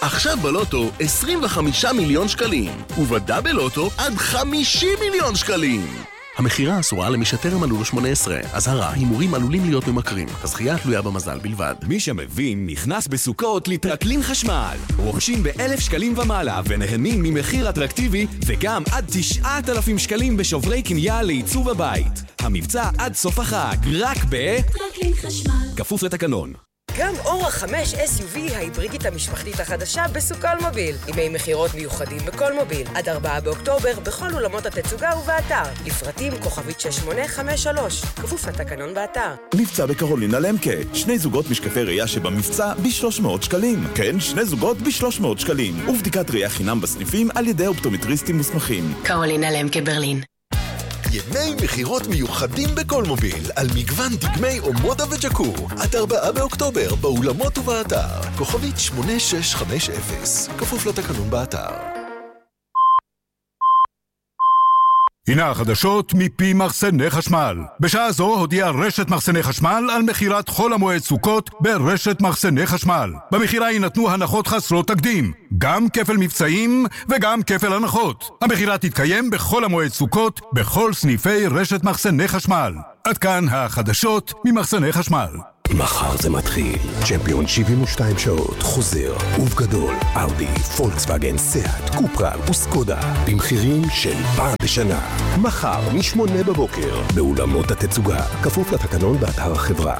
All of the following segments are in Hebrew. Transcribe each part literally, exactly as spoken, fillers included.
עכשיו בלוטו עשרים וחמישה מיליון שקלים, ובדאבל לוטו עד חמישים מיליון שקלים. המחירה אסורה למי שטרם מלאו לו שמונה עשרה. אזהרה, הימורים עלולים להיות ממכרים. הזכייה תלויה במזל בלבד. מי שמבין נכנס בסוכות לטרקלין חשמל. רוכשים באלף שקלים ומעלה ונהנים ממחיר אטרקטיבי וגם עד תשעת אלפים שקלים בשוברי קנייה לעיצוב הבית. המבצע עד סוף החג, רק ב... טרקלין חשמל. כפוף לתקנון. גם אורה חמש אס יו וי ההיברידית המשפחתית החדשה בסוקל מוביל. ימי מחירות מיוחדים בכל מוביל. עד ארבעה באוקטובר בכל אולמות התצוגה ובאתר. לפרטים כוכבית שש שמונה חמש שלוש. כפוף לתקנון באתר. מבצע בקרולינה למקה. שני זוגות משקפי ראייה שבמבצע ב-שלוש מאות שקלים. כן, שני זוגות ב-שלוש מאות שקלים. ובדיקת ראייה חינם בסניפים על ידי אופטומטריסטים מוסמכים. קרולינה למקה ברלין. ימי מחירות מיוחדים בכל מוביל על מגוון דגמי אומודה וג'קור עד ארבעה באוקטובר באולמות ובאתר כוכבית שמונה שש חמש אפס כפוף לתקנון באתר. הנה החדשות מפי מחסני חשמל. בשעה זו הודיעה רשת מחסני חשמל על מחירת חול המועד סוכות ברשת מחסני חשמל. במחירה יינתנו הנחות חסרות תקדים, גם כפל מבצעים וגם כפל הנחות. המחירה תתקיים בכל המועד סוכות בכל סניפי רשת מחסני חשמל. עד כאן החדשות ממחסני חשמל. מחר זה מתחיל. צ'מפיון שבעים ושתיים שעות חוזר ובגדול. אאודי, פולקסווגן, סיאט, קופרה וסקודה במחירים של פעם בשנה. מחר משמונה בבוקר באולמות התצוגה. כפוף לתקנון באתר החברה.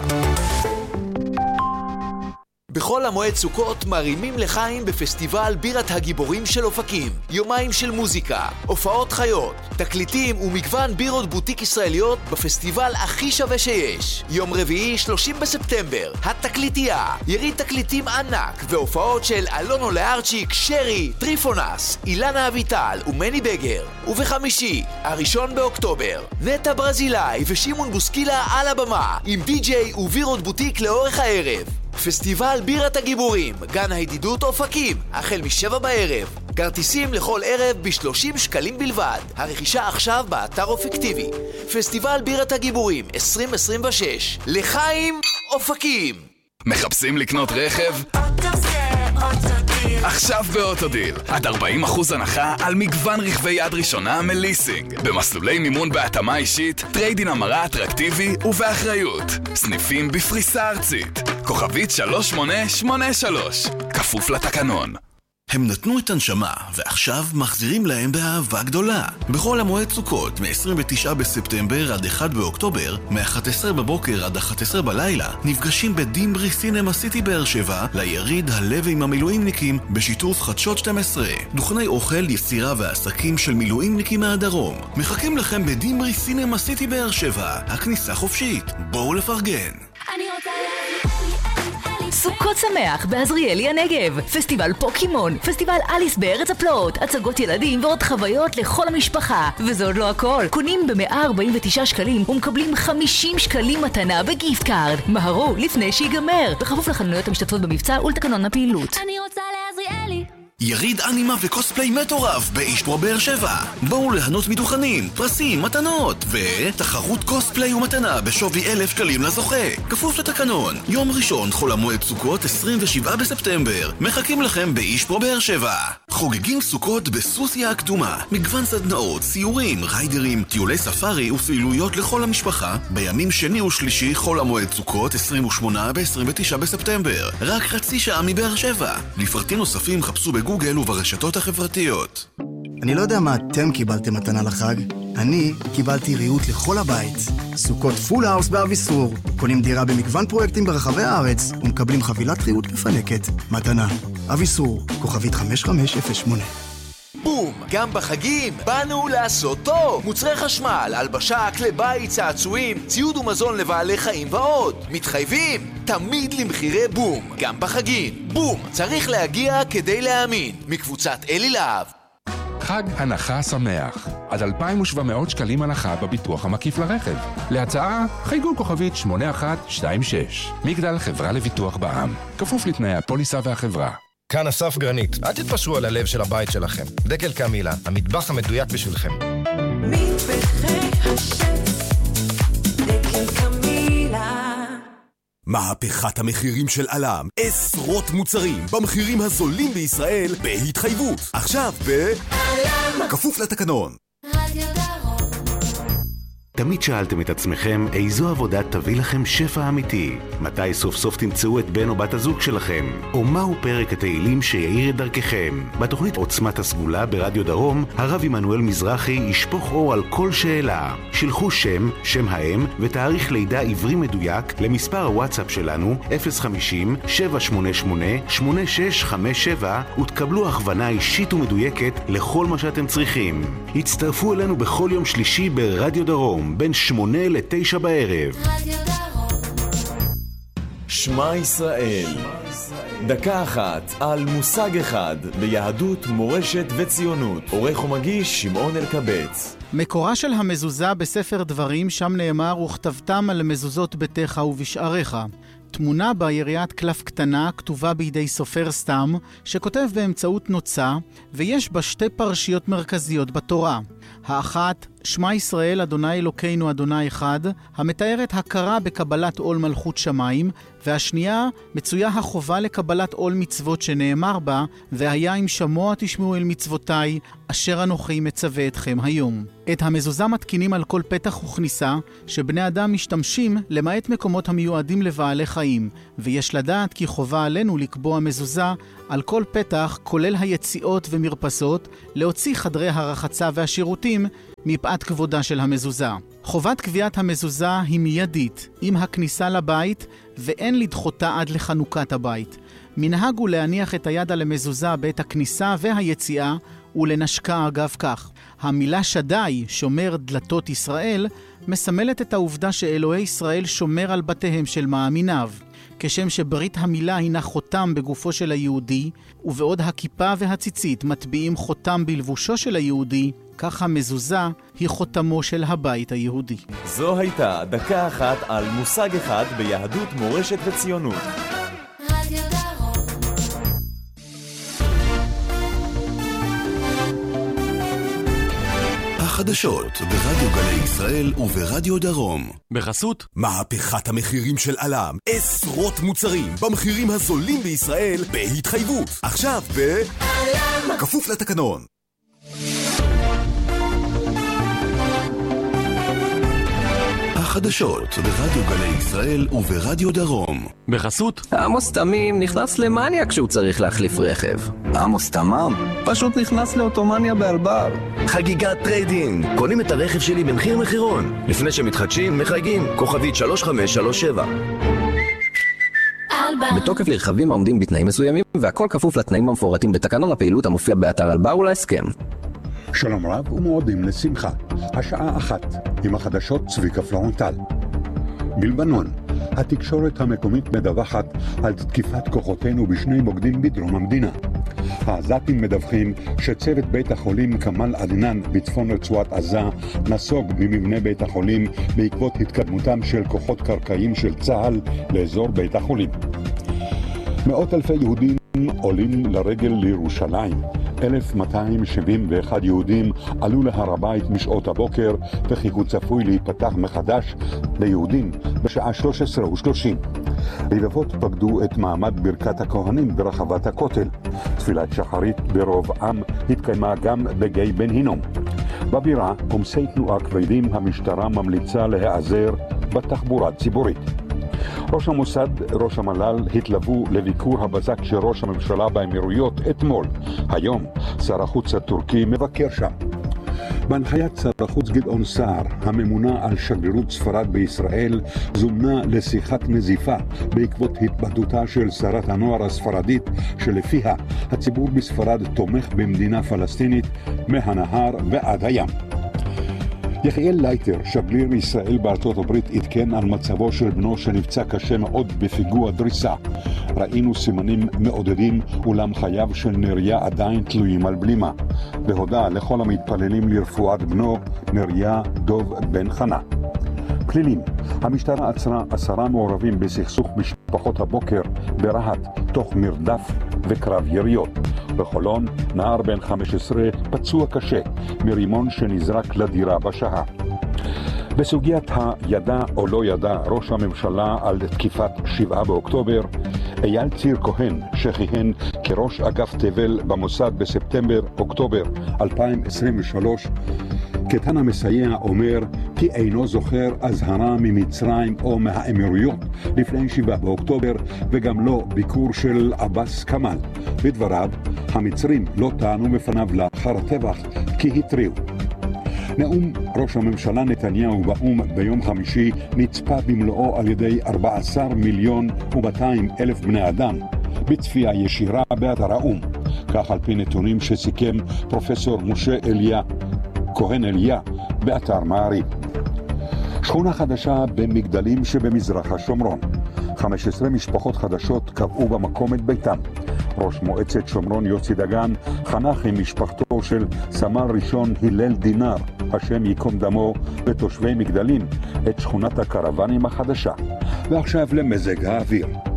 בכל המועד סוכות מרימים לחיים בפסטיבל בירת הגיבורים של אופקים. יומיים של מוזיקה, הופעות חיות, תקליטים ומגוון בירות בוטיק ישראליות בפסטיבל הכי שווה שיש. יום רביעי שלושים בספטמבר, התקליטייה, יריד תקליטים ענק והופעות של אלונו לארצ'יק, שרי, טריפונס, אילנה אביטל ומני בגר. ובחמישי, הראשון באוקטובר, נטה ברזילאי ושימון בוסקילה על הבמה עם די-ג'יי ובירות בוטיק לאורך הערב. פסטיבל בירת הגיבורים, גן הידידות אופקים, החל משבע בערב. כרטיסים לכל ערב ב-שלושים שקלים בלבד. הרכישה עכשיו באתר אופקטיבי. פסטיבל בירת הגיבורים עשרים עשרים ושש. לחיים אופקים. מחפשים לקנות רכב? עכשיו באוטודיל, עד ארבעים אחוז הנחה על מגוון רכבי יד ראשונה מליסינג, במסלולי מימון בהתאמה אישית, טריידין המרה אטרקטיבי ובאחריות. סניפים בפריסה ארצית, כוכבית שלוש שמונה שמונה שלוש, כפוף לתקנון. הם נתנו את הנשמה, ועכשיו מחזירים להם באהבה גדולה. בכל המועד סוכות, מ-עשרים ותשעה בספטמבר עד אחד באוקטובר, מ-אחת עשרה בבוקר עד אחת עשרה בלילה, נפגשים בדימברי סינמה סיטי באר שבע, ליריד הלב עם המילואימניקים, בשיתוף חדשות שתים עשרה. דוכני אוכל, יצירה ועסקים של מילואימניקים מהדרום. מחכים לכם בדימברי סינמה סיטי באר שבע. הכניסה חופשית. בואו לפרגן. אני רוצה סוכות שמח בעזריאלי הנגב, פסטיבל פוקימון, פסטיבל אליס בארץ הפלאות, הצגות ילדים ועוד חוויות לכל המשפחה. וזה עוד לא הכל, קונים ב-מאה ארבעים ותשעה שקלים ומקבלים חמישים שקלים מתנה בגיפט קארד. מהרו לפני שיגמר, בכפוף לחנויות המשתתפות במבצע ולתקנון הפעילות. אני רוצה לעזריאלי. יריד אנימה וקוספליי מטורף באישפרו באר שבע. בואו להנות מדוכנים, פרסים, מתנות ותחרות קוספליי ומתנה בשווי אלף שקלים לזוכה. כפוף לתקנון. יום ראשון חול המועד סוכות עשרים ושבעה בספטמבר. מחכים לכם באישפרו באר שבע. חוגגים סוכות בסוסיה הקדומה. מגוון סדנאות, סיורים, ריידרים, טיולי ספארי ופעילויות לכל המשפחה. בימים שני ושלישי חול המועד סוכות עשרים ושמונה ב-עשרים ותשעה בספטמבר. רק חצי שעה מבאר שבע. לפרטים נוספים חפשו בגוגל וברשתות החברתיות. אני לא יודע מה אתם קיבלתם מתנה לחג. אני קיבלתי ריהוט לכל הבית. סוכות פול האוס באביסור. קונים דירה במגוון פרויקטים ברחבי הארץ ומקבלים חבילת ריהוט מפנקת. מתנה. אביסור. כוכבית חמש חמש אפס שמונה. בום! גם בחגים באנו לעשות טוב! מוצרי חשמל, הלבשה, כלי בית, צעצועים, ציוד ומזון לבעלי חיים ועוד. מתחייבים? תמיד למחירי בום. גם בחגים. בום! צריך להגיע כדי להאמין. מקבוצת אלי להב. חג הנחה שמח. עד אלפיים ושבע מאות שקלים הנחה בביטוח המקיף לרכב. להצעה, חייגו כוכבית שמונה אחת שתיים שש. מגדל חברה לביטוח בע"מ. כפוף לתנאי הפוליסה והחברה. כאן אסף גרנית. אל תתפשרו על הלב של הבית שלכם. דקל קמילה, המטבח המדויק בשבילכם. מטבחי השם, דקל קמילה. מהפכת המחירים של אלם, עשרות מוצרים במחירים הזולים בישראל בהתחייבות. עכשיו ב... אלם! כפוף לתקנון. רדיו דרום. תמיד שאלתם את עצמכם איזו עבודה תביא לכם שפע אמיתי? מתי סוף סוף תמצאו את בן או בת הזוג שלכם? או מהו פרק התהילים שיעיר את דרככם? בתוכנית עוצמת הסגולה ברדיו דרום, הרב עמנואל מזרחי ישפוך אור על כל שאלה. שלחו שם, שם האם ותאריך לידה עברי מדויק למספר הוואטסאפ שלנו אפס חמישים שבע שמונה שמונה שמונה שש חמש שבע ותקבלו הכוונה אישית ומדויקת לכל מה שאתם צריכים. הצטרפו אלינו בכל יום שלישי ברדיו דרום בין שמונה לתשע בערב. שמע ישראל, דקה אחת על מושג אחד ביהדות, מורשת וציונות. עורך ומגיש שמעון אלקבץ. מקורה של המזוזה בספר דברים, שם נאמר וכתבתם על מזוזות ביתך ובשעריך. תמונה בה יריית קלף קטנה כתובה בידי סופר סתם שכותב באמצעות נוצה, ויש בה שתי פרשיות מרכזיות בתורה. האחת, שמע ישראל אדוני אלוקינו אדוני אחד, המתארת הכרה בקבלת עול מלכות שמיים, והשנייה מצויה החובה לקבלת עול מצוות שנאמר בה, והיה אם שמוע תשמעו אל מצוותיי אשר אנוכי מצווה אתכם היום. את המזוזה מתקינים על כל פתח וכניסה שבני אדם משתמשים למעט מקומות המיועדים לבעלי חיים, ויש לדעת כי חובה עלינו לקבוע מזוזה על כל פתח כולל היציאות ומרפסות, להוציא חדרי הרחצה והשירותים מפאת כבודה של המזוזה. חובת קביעת המזוזה היא מיידית עם הכניסה לבית ואין לדחותה עד לחנוכת הבית. מנהג הוא להניח את היד על המזוזה בעת הכניסה והיציאה ולנשקה אגב כך. המילה שדי, שומר דלתות ישראל, מסמלת את העובדה שאלוהי ישראל שומר על בתיהם של מאמיניו. כשם שברית המילה הינה חותם בגופו של היהודי, ובעוד הכיפה והציצית מטביעים חותם בלבושו של היהודי, כך המזוזה היא חותמו של הבית היהודי. זו הייתה דקה אחת על מושג אחד ביהדות, מורשת וציונות. רדיו דרום. החדשות ברדיו גלי ישראל וברדיו דרום. בחסות מהפכת המחירים של אלם, עשרות מוצרים במחירים הזולים בישראל בהתחייבות. עכשיו ב... אלם! כפוף לתקנון. החדשות ברדיו גלי ישראל וברדיו דרום. בחסות עמוס תמים נכנס למניה כשהוא צריך להחליף רכב. עמוס תמם פשוט נכנס לאוטומניה באלבר. חגיגת טריידין, קונים את הרכב שלי במחיר מחירון, לפני שמתחדשים מחייגים כוכבית שלוש חמש שלוש שבע. בתוקף לרכבים העומדים בתנאים מסוימים, והכל כפוף לתנאים המפורטים בתקנון הפעילות המופיע באתר אלבר ולהסכם. שלום רב ומועדים לשמחה. השעה אחת עם החדשות צביקה פלורנטל. בלבנון, התקשורת המקומית מדווחת על תקיפת כוחותינו בשני מוקדים בדרום המדינה. העזתים מדווחים שצוות בית החולים כמאל עדנאן בצפון רצועת עזה נסוג ממבנה בית החולים בעקבות התקדמותם של כוחות קרקעיים של צה"ל לאזור בית החולים. מאות אלפי יהודים עולים לרגל לירושלים. אלף מאתיים שבעים ואחד יהודים עלו להר הבית משעות הבוקר, וכי הוא צפוי להיפתח מחדש ליהודים בשעה שלוש עשרה ושלושים. רבבות פקדו את מעמד ברכת הכהנים ברחבת הכותל. תפילת שחרית ברוב עם התקיימה גם בגיא בן הינום. בבירה, עומסי תנועה כבדים, המשטרה ממליצה להיעזר בתחבורה ציבורית. ראש המוסד, ראש המל"ל, התלוו לביקור הבזק של ראש הממשלה באמירויות אתמול. היום שר החוץ הטורקי מבקר שם. בהנחיית שר החוץ גדעון סער, הממונה על שגרירות ספרד בישראל, זומנה לשיחת נזיפה בעקבות התבטאותה של שרת הנוער הספרדית, שלפיה הציבור בספרד תומך במדינה פלסטינית מהנהר ועד הים. יחיאל לייטר, שגריר ישראל בארצות הברית, התקן על מצבו של בנו שנפצע קשה מאוד בפיגוע דריסה. ראינו סימנים מעודדים, אולם חייו של נריה עדיין תלויים על בלימה. והודע לכל המתפללים לרפואת בנו, נריה דוב בן חנה. פלילים, המשטרה עצרה עשרה מעורבים בסכסוך משפחות הבוקר ברהט, תוך מרדף וקרב יריות. בחולון, נער בן חמש עשרה פצוע קשה מרימון שנזרק לדירה בשעה. בסוגיית הידע או לא ידע ראש הממשלה על תקיפת שבעה באוקטובר, אייל ציר כהן, שכיהן כראש אגף תבל במוסד בספטמבר-אוקטובר אלפיים עשרים ושלוש, קטן המסייע אומר כי אינו זוכר הזהרה ממצרים או מהאמירויות לפני שבעה באוקטובר, וגם לא ביקור של עבאס כמאל. בדבריו, המצרים לא טענו בפניו לאחר הטבח כי התריעו. נאום ראש הממשלה נתניהו באום ביום חמישי נצפה במלואו על ידי ארבעה עשר מיליון ומאתיים אלף בני אדם בצפייה ישירה באתר האום, כך על פי נתונים שסיכם פרופסור משה אליה כהן אליה באתר מעריב. שכונה חדשה במגדלים שבמזרח השומרון. חמש עשרה משפחות חדשות קבעו במקום את ביתם. ראש מועצת שומרון יוסי דגן חנך עם משפחתו של סמל ראשון הלל דינר, השם ייקום דמו, ותושבי מגדלים את שכונת הקרוונים החדשה. ועכשיו למזג האוויר.